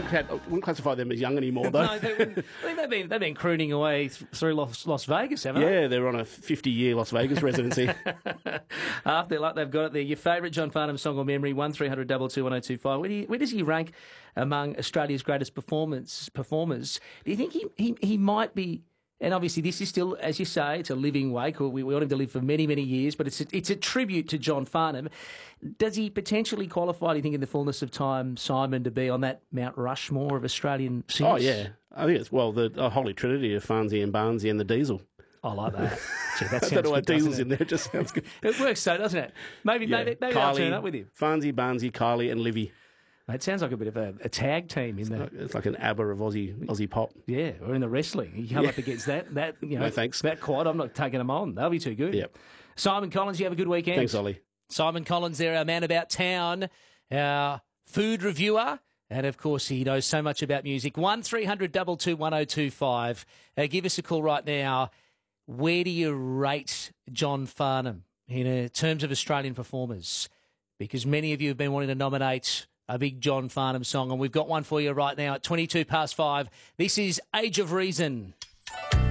wouldn't classify them as young anymore, though. No, I think they've been crooning away through Las Vegas, haven't they? Yeah, they're on a 50-year Las Vegas residency. Half their luck, they've got it there. Your favourite John Farnham song or memory, 1300 22 1025. Where does he rank among Australia's greatest performers? Do you think he might be... And obviously this is still, as you say, it's a living wake. We want him to live for many, many years, but it's a tribute to John Farnham. Does he potentially qualify, do you think, in the fullness of time, Simon, to be on that Mount Rushmore of Australian singers? Oh, yeah. I think it's, the holy trinity of Farnsey and Barnsey and the Diesel. I like that. Gee, that sounds I don't know why good, Diesel's in there. It just sounds good. It works so, doesn't it? Maybe I'll turn up with him. Farnsey, Barnsey, Kylie and Livy. It sounds like a bit of a tag team in there. It's like an ABBA of Aussie pop. Yeah, or in the wrestling. You come up against that no thanks. That quad, I'm not taking them on. They'll be too good. Yep. Simon Collins, you have a good weekend. Thanks, Ollie. Simon Collins there, our man about town, our food reviewer. And, of course, he knows so much about music. 1300 22 1025. Give us a call right now. Where do you rate John Farnham in terms of Australian performers? Because many of you have been wanting to nominate a big John Farnham song, and we've got one for you right now at 5:22. This is Age of Reason.